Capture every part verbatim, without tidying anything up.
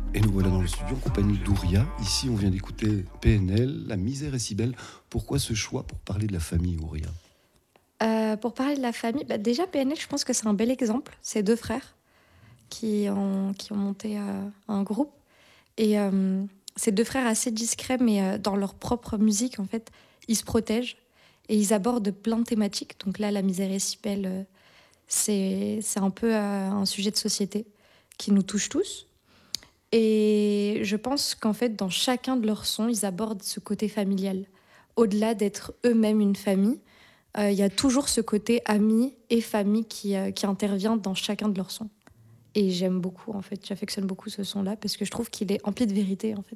Et nous voilà dans le studio en compagnie d'Ouria. Ici, on vient d'écouter P N L, La misère est si belle. Pourquoi ce choix pour parler de la famille, Ouria? Euh, pour parler de la famille, bah déjà P N L, je pense que c'est un bel exemple. C'est deux frères qui ont, qui ont monté euh, un groupe. Et euh, c'est deux frères assez discrets, mais euh, dans leur propre musique, en fait, ils se protègent et ils abordent plein de thématiques. Donc là, la misère est si belle, euh, c'est, c'est un peu euh, un sujet de société qui nous touche tous. Et je pense qu'en fait, dans chacun de leurs sons, ils abordent ce côté familial. Au-delà d'être eux-mêmes une famille, euh, il y a toujours ce côté ami et famille qui, euh, qui intervient dans chacun de leurs sons. Et j'aime beaucoup, en fait, j'affectionne beaucoup ce son-là parce que je trouve qu'il est empli de vérité, en fait.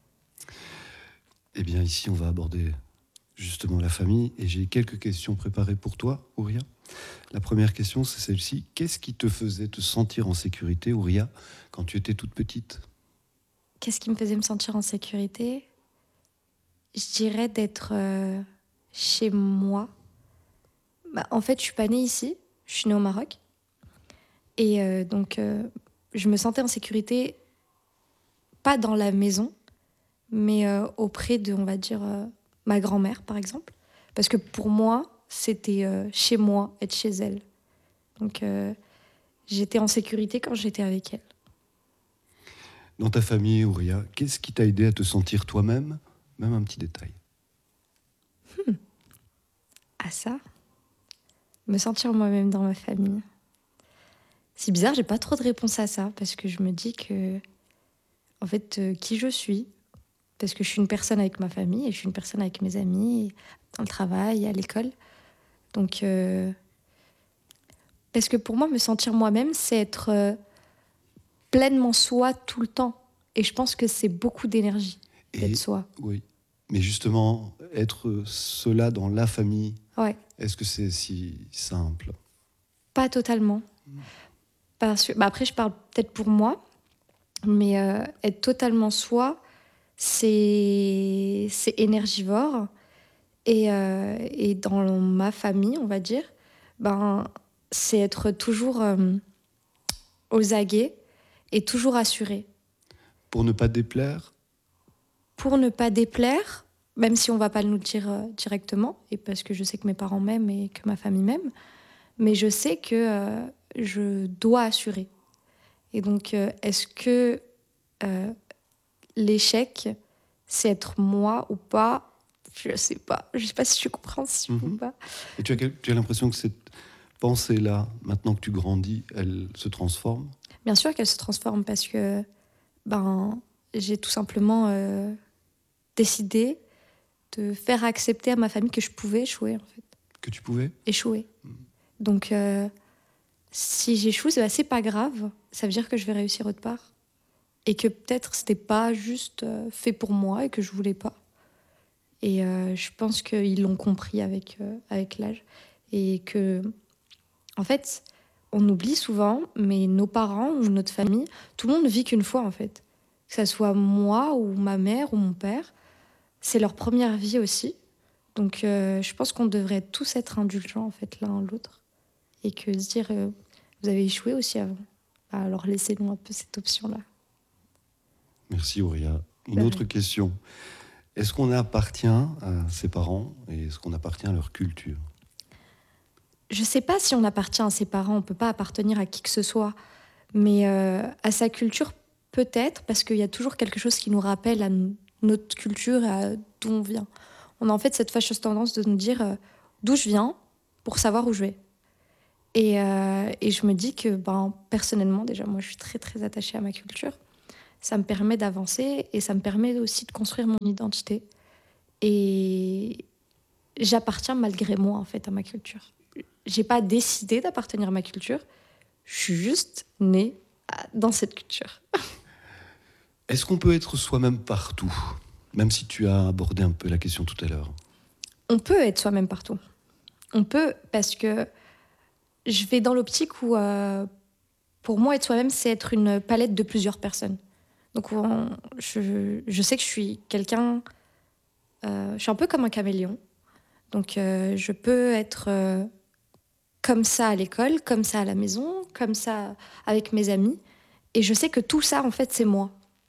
Eh bien, ici, on va aborder justement la famille et j'ai quelques questions préparées pour toi, Ouria. La première question, c'est celle-ci. Qu'est-ce qui te faisait te sentir en sécurité, Ouria, quand tu étais toute petite? Qu'est-ce qui me faisait me sentir en sécurité? Je dirais d'être euh, chez moi. Bah, en fait, je suis pas née ici, je suis née au Maroc. Et euh, donc, euh, je me sentais en sécurité, pas dans la maison, mais euh, auprès de, on va dire, euh, ma grand-mère, par exemple. Parce que pour moi, c'était euh, chez moi, être chez elle. Donc, euh, j'étais en sécurité quand j'étais avec elle. Dans ta famille, Ouria, qu'est-ce qui t'a aidé à te sentir toi-même? Même un petit détail. À ça, me sentir moi-même dans ma famille. C'est bizarre, j'ai pas trop de réponse à ça, parce que je me dis que, en fait, euh, qui je suis, parce que je suis une personne avec ma famille, et je suis une personne avec mes amis, dans le travail, à l'école. Donc, euh, parce que pour moi, me sentir moi-même, c'est être euh, pleinement soi tout le temps. Et je pense que c'est beaucoup d'énergie d'être Et soi. oui, mais justement, être cela dans la famille, Ouais, est-ce que c'est si simple? pas totalement. Parce que, bah après, je parle peut-être pour moi, mais euh, être totalement soi, c'est c'est énergivore. Et, euh, et dans ma famille, on va dire, ben, c'est être toujours euh, aux aguets et toujours assuré. Pour ne pas déplaire? Pour ne pas déplaire, même si on va pas nous le dire euh, directement, et parce que je sais que mes parents m'aiment et que ma famille m'aime, mais je sais que euh, je dois assurer. Et donc, euh, est-ce que euh, l'échec, c'est être moi ou pas? Je sais pas. Je sais pas si je suis compréhensive ou Mhm. pas. Et tu as, quel- tu as l'impression que cette pensée-là, maintenant que tu grandis, elle se transforme? Bien sûr qu'elle se transforme parce que ben, j'ai tout simplement euh, décidé de faire accepter à ma famille que je pouvais échouer, en fait. Que tu pouvais? Échouer. Donc, euh, si j'échoue, c'est, bah, c'est pas grave. Ça veut dire que je vais réussir autre part. Et que peut-être c'était pas juste euh, fait pour moi et que je voulais pas. Et euh, je pense qu'ils l'ont compris avec, euh, avec l'âge. Et que, en fait, on oublie souvent, mais nos parents ou notre famille, tout le monde ne vit qu'une fois, en fait. Que ça soit moi ou ma mère ou mon père, c'est leur première vie aussi. Donc, euh, je pense qu'on devrait tous être indulgents, en fait, l'un l'autre. Et que se dire, euh, vous avez échoué aussi avant. Bah, alors, laissez-nous un peu cette option-là. Merci, Auria. Une De autre rien. question. Est-ce qu'on appartient à ses parents et est-ce qu'on appartient à leur culture? Je sais pas si on appartient à ses parents, on peut pas appartenir à qui que ce soit, mais euh, à sa culture peut-être, parce qu'il y a toujours quelque chose qui nous rappelle à n- notre culture et à d'où on vient. On a en fait cette fâcheuse tendance de nous dire euh, d'où je viens pour savoir où je vais. Et, euh, et je me dis que ben, personnellement, déjà, moi je suis très très attachée à ma culture. Ça me permet d'avancer et ça me permet aussi de construire mon identité. Et j'appartiens malgré moi en fait à ma culture. J'ai pas décidé d'appartenir à ma culture, je suis juste née à- dans cette culture. Est-ce qu'on peut être soi-même partout? Même si tu as abordé un peu la question tout à l'heure. On peut être soi-même partout. On peut parce que je vais dans l'optique où, euh, pour moi, être soi-même, c'est être une palette de plusieurs personnes. Donc, on- je, je sais que je suis quelqu'un. Euh, je suis un peu comme un caméléon. Donc, euh, je peux être euh, comme ça à l'école, comme ça à la maison, comme ça avec mes amis. Et je sais que tout ça, en fait, c'est moi.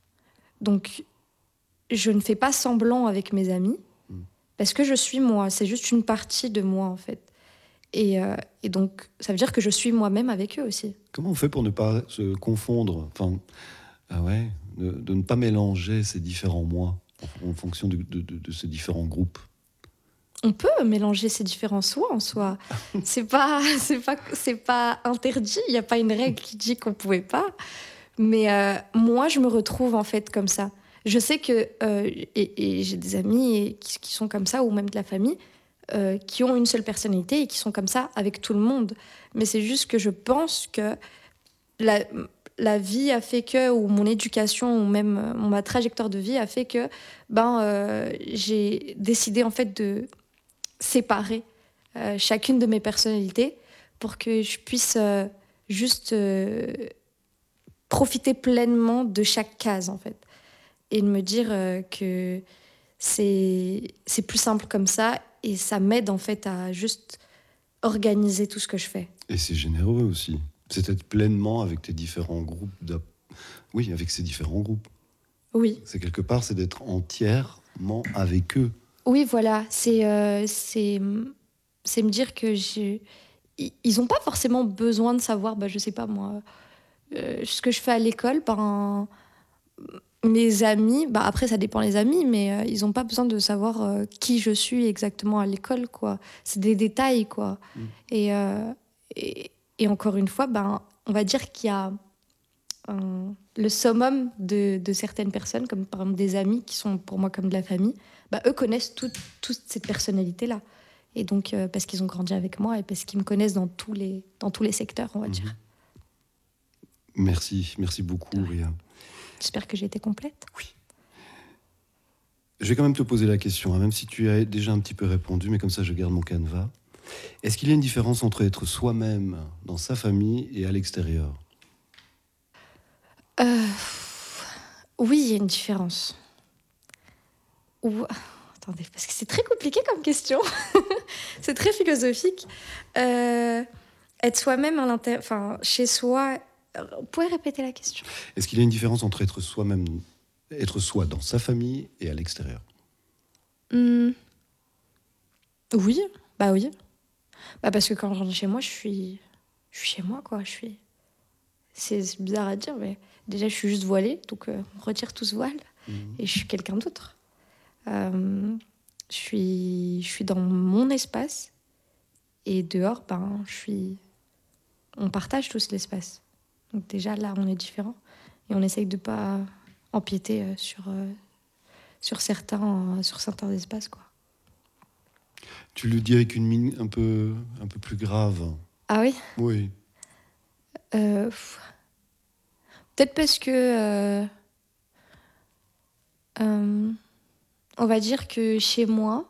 Donc, je ne fais pas semblant avec mes amis mmh. parce que je suis moi. C'est juste une partie de moi, en fait. Et, euh, et donc, ça veut dire que je suis moi-même avec eux aussi. Comment on fait pour ne pas se confondre, enfin, ah ouais, de, de ne pas mélanger ces différents moi en, en fonction de, de, de, de ces différents groupes? On peut mélanger ces différents soi en soi. C'est pas, c'est pas, c'est pas interdit. Il n'y a pas une règle qui dit qu'on pouvait pas. Mais euh, moi, je me retrouve en fait comme ça. Je sais que euh, et, et j'ai des amis qui, qui sont comme ça, ou même de la famille, euh, qui ont une seule personnalité et qui sont comme ça avec tout le monde. Mais c'est juste que je pense que la, la vie a fait que, ou mon éducation, ou même euh, ma trajectoire de vie a fait que, ben, euh, j'ai décidé en fait de séparer euh, chacune de mes personnalités pour que je puisse euh, juste euh, profiter pleinement de chaque case, en fait. Et de me dire euh, que c'est, c'est plus simple comme ça, et ça m'aide, en fait, à juste organiser tout ce que je fais. Et c'est généreux aussi. C'est être pleinement avec tes différents groupes. De... Oui, avec ces différents groupes. Oui. C'est quelque part, c'est d'être entièrement avec eux. Oui, voilà. C'est, euh, c'est, c'est me dire que j'ai... ils n'ont pas forcément besoin de savoir, bah, je sais pas moi, euh, ce que je fais à l'école. Ben, mes amis, bah, après ça dépend des amis, mais euh, ils n'ont pas besoin de savoir euh, qui je suis exactement à l'école, quoi. C'est des détails, quoi. Mmh. Et, euh, et, et encore une fois, ben, on va dire qu'il y a un, le summum de, de certaines personnes, comme par exemple des amis qui sont pour moi comme de la famille. Bah, eux connaissent toute toute cette personnalité-là. Et donc, euh, parce qu'ils ont grandi avec moi et parce qu'ils me connaissent dans tous les, dans tous les secteurs, on va mmh. dire. Merci, merci beaucoup, Ouria. J'espère que j'ai été complète. Oui. Je vais quand même te poser la question, hein, même si tu as déjà un petit peu répondu, mais comme ça je garde mon canevas. Est-ce qu'il y a une différence entre être soi-même dans sa famille et à l'extérieur ? euh, Oui, il y a une différence. Ou... Attendez, parce que c'est très compliqué comme question. C'est très philosophique. Euh, être soi-même à l'intérieur, enfin, chez soi... Vous pouvez répéter la question ? Est-ce qu'il y a une différence entre être soi-même, être soi dans sa famille et à l'extérieur ? Mmh. Oui, bah oui. Bah parce que quand je rentre chez moi, je suis, je suis chez moi, quoi. Je suis... C'est bizarre à dire, mais déjà, je suis juste voilée, donc euh, on retire tout ce voile, mmh. et je suis quelqu'un d'autre. Euh, je suis, je suis dans mon espace, et dehors, ben, je suis... on partage tous l'espace. Donc déjà, là, on est différents, et on essaye de ne pas empiéter euh, sur, euh, sur, certains, euh, sur certains espaces, quoi. Tu le dis avec une mine un peu, un peu plus grave. Ah oui ? Oui. Euh, peut-être parce que... Euh, euh, on va dire que chez moi...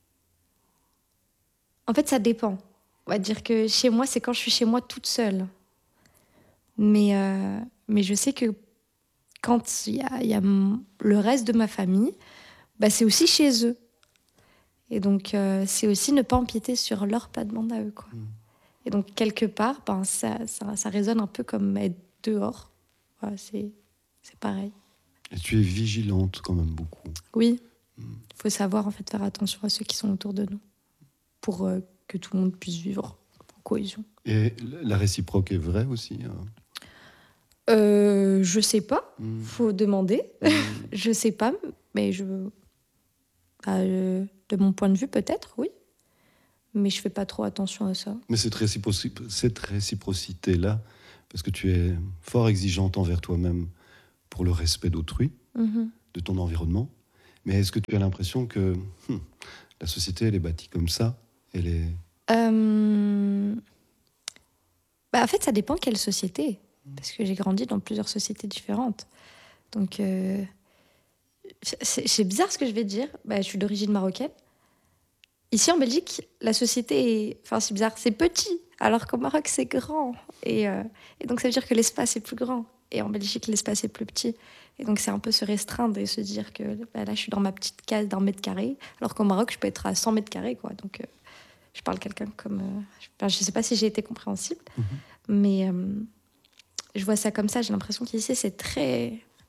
En fait, ça dépend. On va dire que chez moi, c'est quand je suis chez moi toute seule. Mais, euh, mais je sais que quand il y a, y a le reste de ma famille, bah, c'est aussi chez eux. Et donc, euh, c'est aussi ne pas empiéter sur leur plate-bande à eux, quoi. Mmh. Et donc, quelque part, ben, ça, ça, ça résonne un peu comme être dehors. Voilà, c'est, c'est pareil. Et tu es vigilante quand même beaucoup. Oui. Il mmh. faut savoir en fait, faire attention à ceux qui sont autour de nous pour euh, que tout le monde puisse vivre en cohésion. Et la réciproque est vraie aussi, hein. Euh, je sais pas, mmh. faut demander. Mmh. Je sais pas, mais je, euh, de mon point de vue peut-être, oui. Mais je fais pas trop attention à ça. Mais cette, réciproci- cette réciprocité-là, parce que tu es fort exigeante envers toi-même pour le respect d'autrui, mmh. de ton environnement, mais est-ce que tu as l'impression que hum, la société, elle est bâtie comme ça, elle est... Euh... Bah, en fait, ça dépend quelle société. Parce que j'ai grandi dans plusieurs sociétés différentes. Donc, euh, c'est, c'est bizarre ce que je vais te dire. Bah, je suis d'origine marocaine. Ici, en Belgique, la société est... Enfin, c'est bizarre, c'est petit. Alors qu'au Maroc, c'est grand. Et, euh, et donc, ça veut dire que l'espace est plus grand. Et en Belgique, l'espace est plus petit. Et donc, c'est un peu se restreindre et se dire que bah, là, je suis dans ma petite case d'un mètre carré. Alors qu'au Maroc, je peux être à cent mètres carrés, quoi. Donc, euh, je parle quelqu'un comme... Euh, je ne sais pas si j'ai été compréhensible. Mm-hmm. Mais... Euh, je vois ça comme ça, j'ai l'impression qu'ici, c'est très,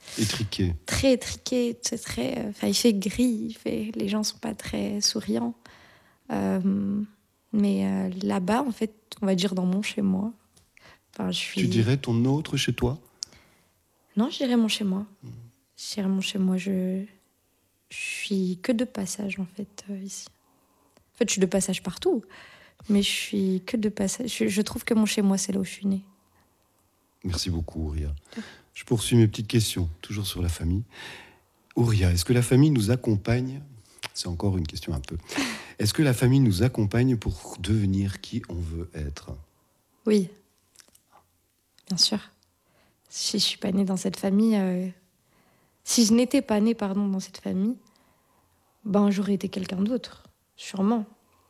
Étriqué. Très étriqué, c'est très... Enfin, il fait gris, il fait, les gens sont pas très souriants. Euh, mais euh, là-bas, en fait, on va dire dans mon chez-moi. Enfin, je suis... Tu dirais ton autre chez toi? Non, je dirais mon chez-moi. Mmh. Je dirais mon chez-moi. Je... je suis que de passage, en fait, euh, ici. En fait, je suis de passage partout. Mais je suis que de passage. Je, je trouve que mon chez-moi, c'est là où je suis née. Merci beaucoup, Ouria. Je poursuis mes petites questions, toujours sur la famille. Ouria, est-ce que la famille nous accompagne? C'est encore une question un peu. Est-ce que la famille nous accompagne pour devenir qui on veut être? Oui, bien sûr. Si je suis pas née dans cette famille, euh... si je n'étais pas née, pardon, dans cette famille, ben j'aurais été quelqu'un d'autre, sûrement.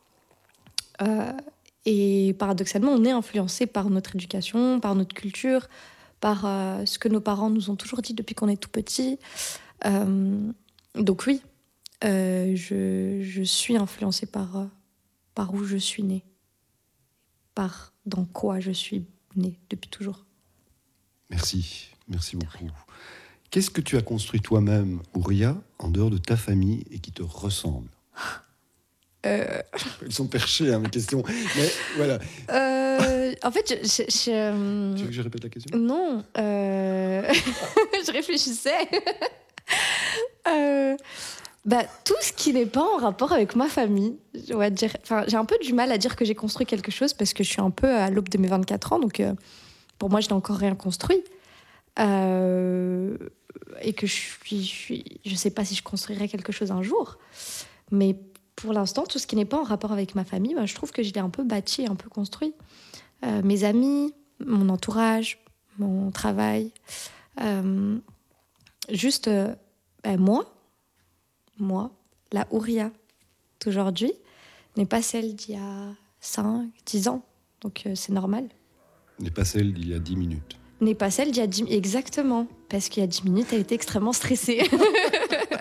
Euh... Et paradoxalement, on est influencé par notre éducation, par notre culture, par euh, ce que nos parents nous ont toujours dit depuis qu'on est tout petit. Euh, donc oui, euh, je, je suis influencée par, euh, par où je suis née, par dans quoi je suis née depuis toujours. Merci, merci beaucoup. Qu'est-ce que tu as construit toi-même, Ouria, en dehors de ta famille et qui te ressemble? Euh... Ils sont perchés, hein, mes questions. Mais voilà. Euh, en fait, je, je, je... Tu veux que je répète la question? Non. Euh... je réfléchissais. euh... Bah, tout ce qui n'est pas en rapport avec ma famille. On va dire... enfin, j'ai un peu du mal à dire que j'ai construit quelque chose parce que je suis un peu à l'aube de mes vingt-quatre ans. Donc, euh, pour moi, je n'ai encore rien construit. Euh... Et que je suis, je suis... Je sais pas si je construirai quelque chose un jour. Mais... pour l'instant, tout ce qui n'est pas en rapport avec ma famille, ben, je trouve que je l'ai un peu bâti, un peu construit. Euh, mes amis, mon entourage, mon travail. Euh, juste, euh, ben, moi, moi, la Ouria d'aujourd'hui n'est pas celle d'il y a cinq, dix ans. Donc, euh, c'est normal. N'est pas celle d'il y a dix minutes. N'est pas celle d'il y a dix minutes. Exactement. Parce qu'il y a dix minutes, elle était extrêmement stressée.